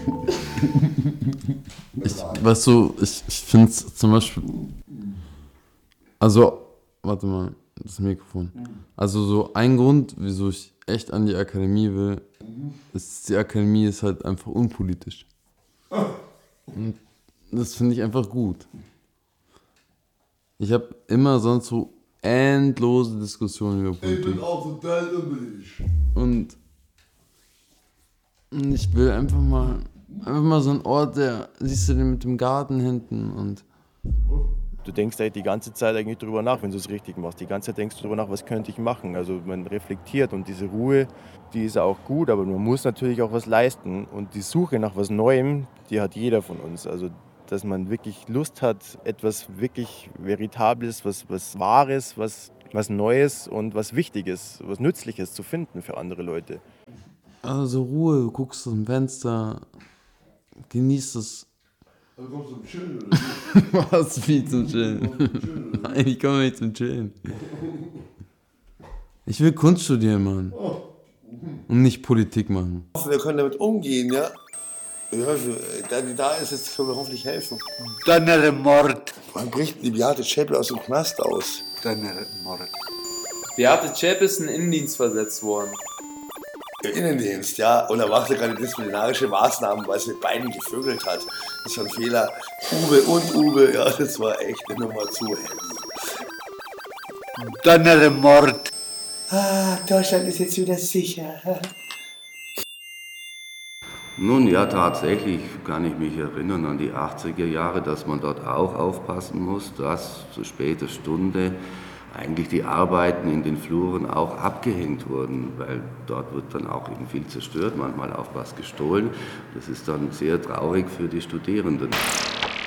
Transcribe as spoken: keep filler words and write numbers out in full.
Ich, weißt du, ich, ich finde es zum Beispiel, also, warte mal, das Mikrofon. Also so ein Grund, wieso ich echt an die Akademie will, ist, die Akademie ist halt einfach unpolitisch. Und das finde ich einfach gut. Ich habe immer sonst so endlose Diskussionen über Politik. Ich bin auch total übrig. Und ich will einfach mal, einfach mal so einen Ort, der, siehst du den mit dem Garten hinten und... Du denkst halt die ganze Zeit eigentlich drüber nach, wenn du es richtig machst. Die ganze Zeit denkst du drüber nach, was könnte ich machen. Also man reflektiert und diese Ruhe, die ist auch gut, aber man muss natürlich auch was leisten. Und die Suche nach was Neuem, die hat jeder von uns. Also dass man wirklich Lust hat, etwas wirklich Veritables, was, was Wahres, was, was Neues und was Wichtiges, was Nützliches zu finden für andere Leute. Also Ruhe, du guckst aus dem Fenster, genießt es. Also kommst du zum Chillen oder nicht? Was, wie zum Chillen? Nein, ich komme nicht zum Chillen. Ich will Kunst studieren, Mann. Und nicht Politik machen. Wir können damit umgehen, ja. Ja, da die da ist, jetzt können wir hoffentlich helfen. Donner Mord. Wann bricht die Beate Zschäpe aus dem Knast aus? Donner Mord. Beate Zschäpe ist in den Innendienst versetzt worden. Innendienst, ja. Und er machte gerade disziplinarische Maßnahmen, weil sie mit beiden gevögelt hat. Das war ein Fehler. Uwe und Uwe, ja, das war echt eine Nummer zu heavy. Donner Mord. Ah, Deutschland ist jetzt wieder sicher. Nun ja, tatsächlich kann ich mich erinnern an die achtziger Jahre, dass man dort auch aufpassen muss, dass zu später Stunde eigentlich die Arbeiten in den Fluren auch abgehängt wurden, weil dort wird dann auch eben viel zerstört, manchmal auch was gestohlen. Das ist dann sehr traurig für die Studierenden.